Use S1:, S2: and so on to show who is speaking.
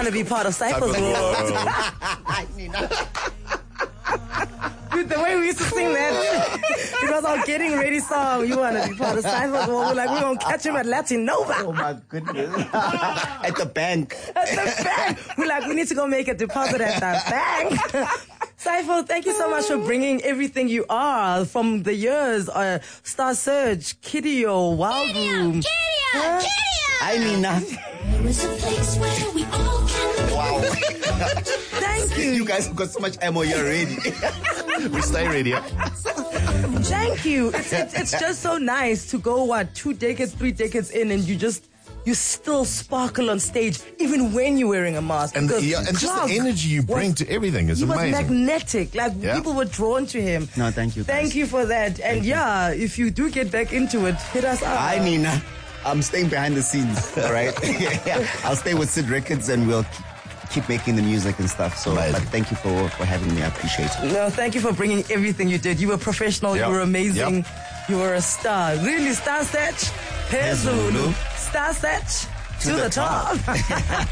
S1: want to be part of Cypher's world. Dude, the way we used to sing that, it was our Getting Ready song. You want to be part of Cypher's world. We're like, we're going to catch him at Latin Nova.
S2: Oh my goodness. At the bank.
S1: At the bank. We're like, we need to go make a deposit at the bank. Cypher, thank you so much for bringing everything you are from the years. Star Search, Kidio, Wild Room.
S3: Kidio!
S2: I mean,
S3: There is a place where we all can go.
S2: wow.
S1: Thank you.
S2: You guys have got so much ammo, you're ready.
S4: We stay ready.
S1: Thank you. It's just so nice to go, 2 decades, 3 decades in, and you still sparkle on stage, even when you're wearing a mask.
S4: And,
S1: Because
S4: and just
S1: Clark
S4: the energy you bring
S1: was-
S4: to everything is
S1: He was
S4: amazing.
S1: magnetic. Like,
S4: Yeah.
S1: people were drawn to him.
S2: No, thank you, guys.
S1: Thank you for that. And if you do get back into it, hit us up.
S2: I mean, I'm staying behind the scenes, all right? I'll stay with Sid Records and we'll keep making the music and stuff. So,
S4: Amazing.
S2: but thank you for having me. I appreciate it.
S1: No, thank you for bringing everything you did. You were professional.
S4: Yep.
S1: You were amazing.
S4: Yep.
S1: You were a star. Really, Star Search, Pezulu. Star Search to the top.